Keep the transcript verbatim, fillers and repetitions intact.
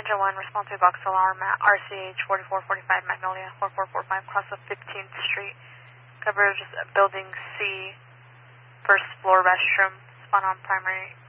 Engine one, respond to box alarm at R C H forty-four forty-five Magnolia, four four four five, cross of fifteenth Street. Coverage building C, first floor restroom, spot on primary